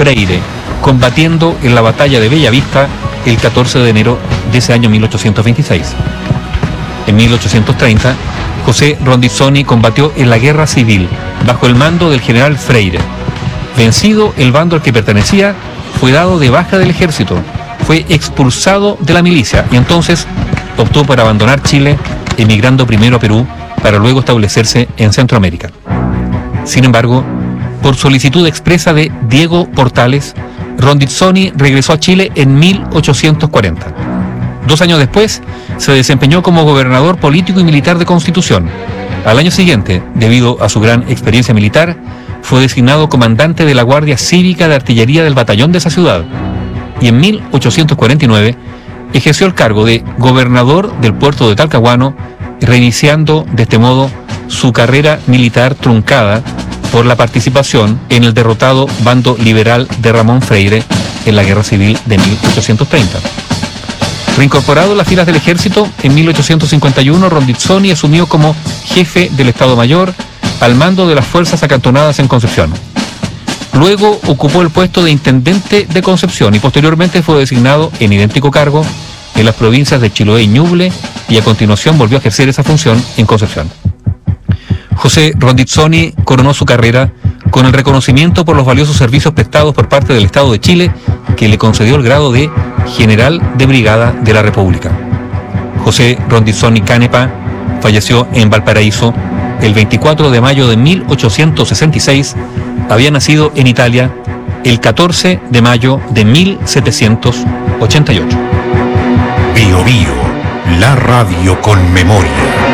Freire, combatiendo en la batalla de Bellavista el 14 de enero de ese año 1826. En 1830, José Rondizoni combatió en la guerra civil bajo el mando del general Freire. Vencido el bando al que pertenecía, fue dado de baja del ejército, fue expulsado de la milicia y entonces optó por abandonar Chile, emigrando primero a Perú para luego establecerse en Centroamérica. Sin embargo, por solicitud expresa de Diego Portales, Rondizoni regresó a Chile en 1840. 2 años después, se desempeñó como gobernador político y militar de Constitución. Al año siguiente, debido a su gran experiencia militar, fue designado comandante de la Guardia Cívica de Artillería del batallón de esa ciudad. Y en 1849, ejerció el cargo de gobernador del puerto de Talcahuano, reiniciando de este modo su carrera militar truncada por la participación en el derrotado bando liberal de Ramón Freire en la Guerra Civil de 1830. Reincorporado en las filas del ejército, en 1851 Rondizoni asumió como jefe del Estado Mayor al mando de las fuerzas acantonadas en Concepción. Luego ocupó el puesto de intendente de Concepción y posteriormente fue designado en idéntico cargo en las provincias de Chiloé y Ñuble, y a continuación volvió a ejercer esa función en Concepción. José Rondizoni coronó su carrera con el reconocimiento por los valiosos servicios prestados por parte del Estado de Chile, que le concedió el grado de General de Brigada de la República. José Rondizoni Canepa falleció en Valparaíso el 24 de mayo de 1866, había nacido en Italia el 14 de mayo de 1788. Bio Bio, la radio con memoria.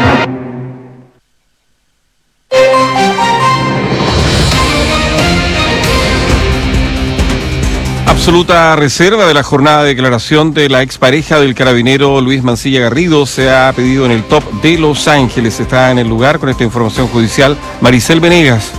Absoluta reserva de la jornada de declaración de la expareja del carabinero Luis Mancilla Garrido se ha pedido en el top de Los Ángeles. Está en el lugar con esta información judicial Maricel Venegas.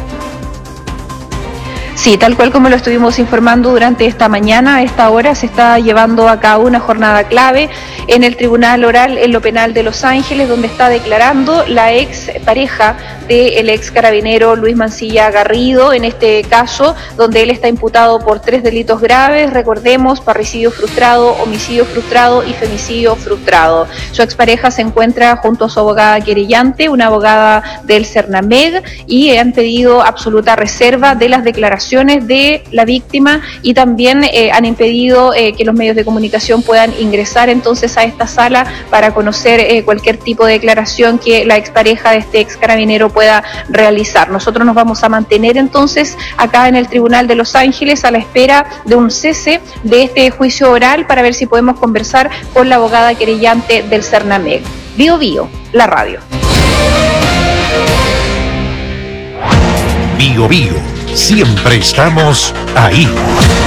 Sí, tal cual como lo estuvimos informando durante esta mañana, a esta hora se está llevando a cabo una jornada clave en el Tribunal Oral en lo Penal de Los Ángeles, donde está declarando la ex pareja del ex carabinero Luis Mancilla Garrido, en este caso donde él está imputado por 3 delitos graves, recordemos, parricidio frustrado, homicidio frustrado y femicidio frustrado. Su expareja se encuentra junto a su abogada querellante, una abogada del Cernameg, y han pedido absoluta reserva de las declaraciones de la víctima y también han impedido que los medios de comunicación puedan ingresar entonces a esta sala para conocer cualquier tipo de declaración que la expareja de este ex carabinero pueda realizar. Nosotros nos vamos a mantener entonces acá en el Tribunal de Los Ángeles a la espera de un cese de este juicio oral para ver si podemos conversar con la abogada querellante del Cernameg. Bio Bio, la radio. Bio Bio, siempre estamos ahí.